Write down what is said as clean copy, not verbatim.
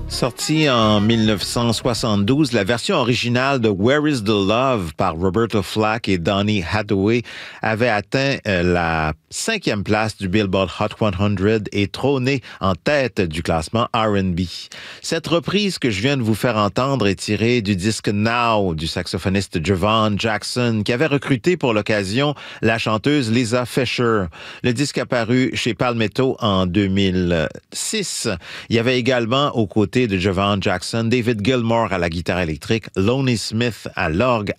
Sortie en 1972, la version originale de Where is the Love par Roberta Flack et Donny Hathaway avait atteint la 5e place du Billboard Hot 100 et trôné en tête du classement R&B. Cette reprise que je viens de vous faire entendre est tirée du disque Now du saxophoniste Javon Jackson qui avait recruté pour l'occasion la chanteuse Lisa Fischer. Le disque apparu chez Palmetto en 2006. Il y avait également aux côtés de Javon Jackson, David Gilmour à la guitare électrique, Lonnie Smith à l'orgue,